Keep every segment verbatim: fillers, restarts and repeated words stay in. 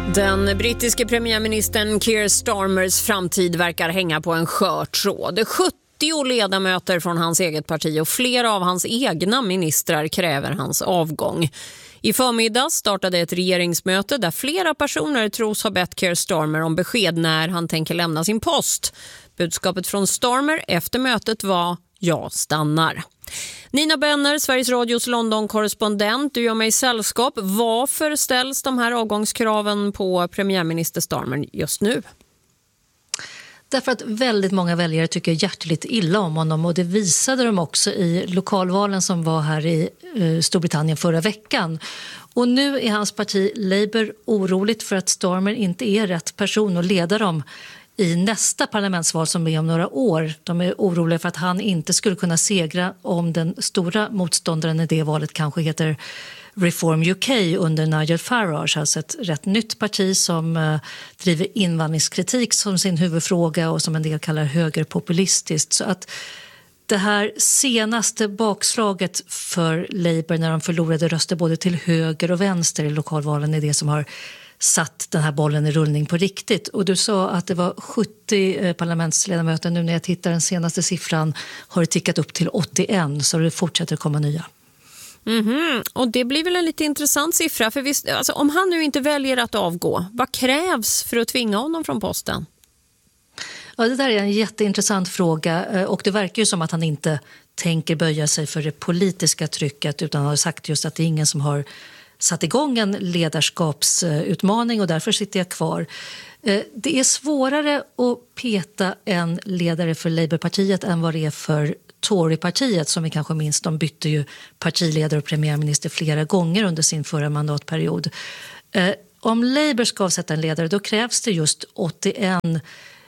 Den brittiske premiärministern Keir Starmers framtid verkar hänga på en skör tråd. sjuttio ledamöter från hans eget parti och flera av hans egna ministrar kräver hans avgång. I förmiddag startade ett regeringsmöte där flera personer tros ha bett Keir Starmer om besked när han tänker lämna sin post. Budskapet från Starmer efter mötet var: jag stannar. Nina Benner, Sveriges Radios London-korrespondent, du gör mig sällskap. Varför ställs de här avgångskraven på premiärminister Starmer just nu? Därför att väldigt många väljare tycker hjärtligt illa om honom, och det visade de också i lokalvalen som var här i Storbritannien förra veckan. Och nu är hans parti Labour oroligt för att Starmer inte är rätt person att leda dem i nästa parlamentsval som är om några år. De är oroliga för att han inte skulle kunna segra om den stora motståndaren i det valet kanske heter Reform U K under Nigel Farage, alltså ett rätt nytt parti som uh, driver invandringskritik som sin huvudfråga och som en del kallar högerpopulistiskt. Så att det här senaste bakslaget för Labour när de förlorade röster både till höger och vänster i lokalvalen är det som har satt den här bollen i rullning på riktigt. Och du sa att det var sjuttio parlamentsledamöter. Nu när jag tittar den senaste siffran har det tickat upp till åttioen, så det fortsätter komma nya. Mm-hmm. Och det blir väl en lite intressant siffra. För visst, alltså, om han nu inte väljer att avgå, vad krävs för att tvinga honom från posten? Ja, det där är en jätteintressant fråga, och det verkar ju som att han inte tänker böja sig för det politiska trycket, utan har sagt just att det är ingen som har satt igång en ledarskapsutmaning och därför sitter jag kvar. Det är svårare att peta en ledare för Labourpartiet än vad det är för Torypartiet, som vi kanske minns. De bytte ju partiledare och premiärminister flera gånger under sin förra mandatperiod. Om Labour ska avsätta en ledare, då krävs det just åttioen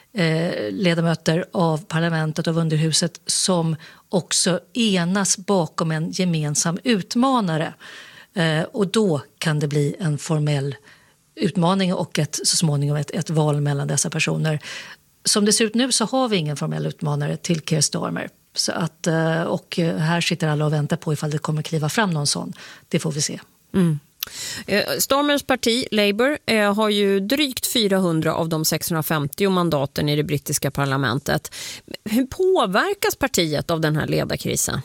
ledamöter av parlamentet, av underhuset, som också enas bakom en gemensam utmanare. Och då kan det bli en formell utmaning och ett, så småningom ett, ett val mellan dessa personer. Som det ser ut nu så har vi ingen formell utmanare till Keir Starmer. Så att, och här sitter alla och väntar på ifall det kommer kliva fram någon sån. Det får vi se. Mm. Starmers parti, Labour, har ju drygt fyrahundra av de sexhundrafemtio mandaten i det brittiska parlamentet. Hur påverkas partiet av den här ledarkrisen?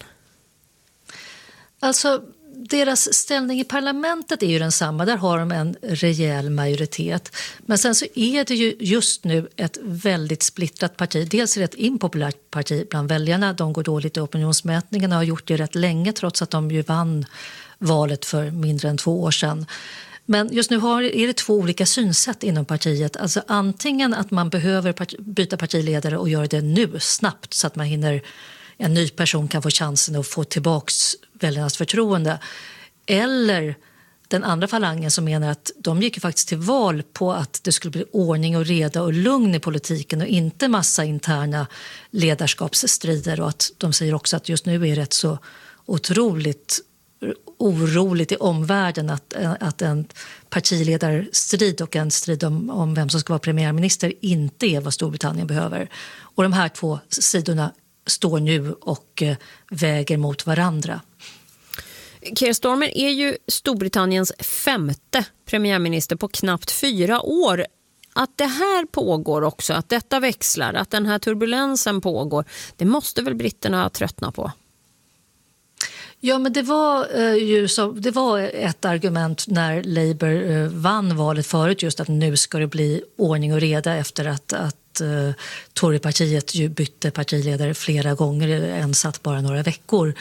Alltså, deras ställning i parlamentet är ju densamma. Där har de en rejäl majoritet. Men sen så är det ju just nu ett väldigt splittrat parti. Dels är det ett impopulärt parti bland väljarna. De går dåligt i opinionsmätningarna och har gjort det rätt länge, trots att de ju vann valet för mindre än två år sedan. Men just nu har, är det två olika synsätt inom partiet. Alltså antingen att man behöver part- byta partiledare och göra det nu snabbt så att man hinner, en ny person kan få chansen att få tillbaks väljarnas förtroende. Eller den andra falangen som menar att de gick ju faktiskt till val på att det skulle bli ordning och reda och lugn i politiken och inte massa interna ledarskapsstrider. Och att de säger också att just nu är det så otroligt oroligt i omvärlden att, att en partiledarstrid och en strid om, om vem som ska vara premiärminister inte är vad Storbritannien behöver. Och de här två sidorna står nu och eh, väger mot varandra. Keir Starmer är ju Storbritanniens femte premiärminister på knappt fyra år. Att det här pågår också, att detta växlar, att den här turbulensen pågår, det måste väl britterna tröttna på? Ja, men det var eh, ju så, det var ett argument när Labour eh, vann valet förut, just att nu ska det bli ordning och reda efter att, att eh, Torypartiet ju bytte partiledare flera gånger, en satt bara några veckor.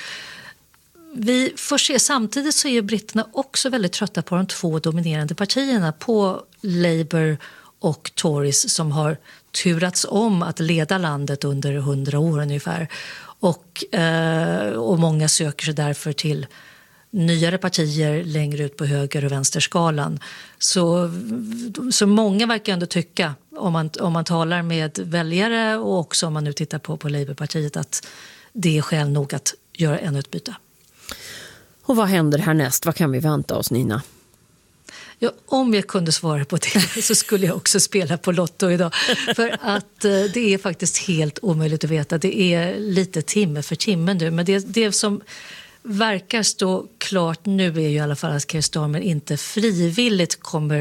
Vi får se, samtidigt så är britterna också väldigt trötta på de två dominerande partierna, på Labour och Tories, som har turats om att leda landet under hundra år ungefär. Och, eh, och många söker sig därför till nyare partier längre ut på höger- och vänsterskalan. Så, så många verkar ändå tycka, om man, om man talar med väljare och också om man nu tittar på, på Labourpartiet, att det är skäl nog att göra ännu ett byte. Och vad händer härnäst? Vad kan vi vänta oss, Nina? Ja, om jag kunde svara på det så skulle jag också spela på Lotto idag. För att eh, det är faktiskt helt omöjligt att veta. Det är lite timme för timmen nu. Men det, det som verkar stå klart nu är ju i alla fall att Keir Starmer inte frivilligt kommer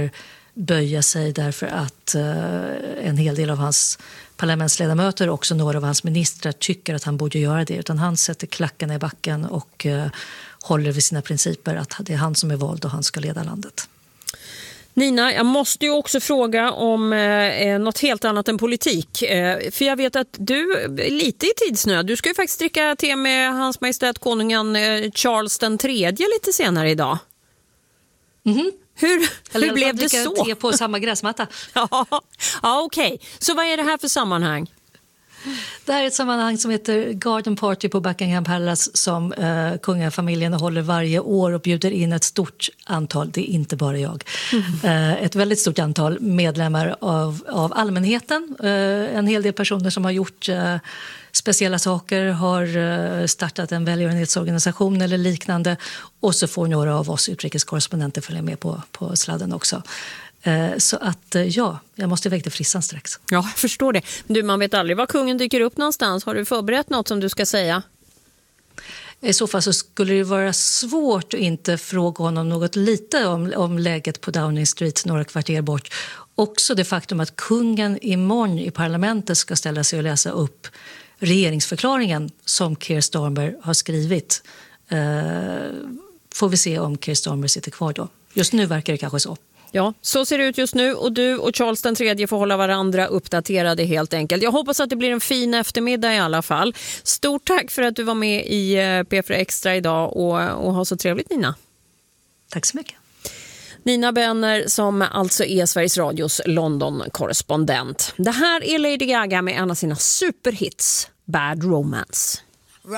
böja sig därför att eh, en hel del av hans parlamentsledamöter och också några av hans ministrar tycker att han borde göra det, utan han sätter klackarna i backen och eh, håller vid sina principer att det är han som är vald och han ska leda landet. Nina, jag måste ju också fråga om eh, något helt annat än politik. Eh, för jag vet att du är lite i tidsnöd. Du ska ju faktiskt dricka te med hans majestät konungen eh, Charles den tredje lite senare idag. Mhm. Hur, hur blev det så? Te på samma gräsmatta. ja, ja okej. Okay. Så vad är det här för sammanhang? Det här är ett sammanhang som heter Garden Party på Buckingham Palace som eh, kungafamiljen håller varje år och bjuder in ett stort antal, det är inte bara jag, mm. eh, ett väldigt stort antal medlemmar av, av allmänheten. Eh, en hel del personer som har gjort eh, speciella saker, har eh, startat en välgörenhetsorganisation eller liknande, och så får några av oss utrikeskorrespondenter följa med på, på sladden också. Så att ja, jag måste iväg till frissan strax. Ja, jag förstår det. Men du, man vet aldrig var kungen dyker upp någonstans. Har du förberett något som du ska säga? I så fall så skulle det vara svårt att inte fråga honom något lite om, om läget på Downing Street några kvarter bort. Också det faktum att kungen imorgon i parlamentet ska ställa sig och läsa upp regeringsförklaringen som Keir Starmer har skrivit. Eh, får vi se om Keir Starmer sitter kvar då. Just nu verkar det kanske så. Ja, så ser det ut just nu, och du och Charles den tredje får hålla varandra uppdaterade helt enkelt. Jag hoppas att det blir en fin eftermiddag i alla fall. Stort tack för att du var med i P fyra Extra idag, och, och ha så trevligt, Nina. Tack så mycket. Nina Benner, som alltså är Sveriges Radios London-korrespondent. Det här är Lady Gaga med en av sina superhits, Bad Romance.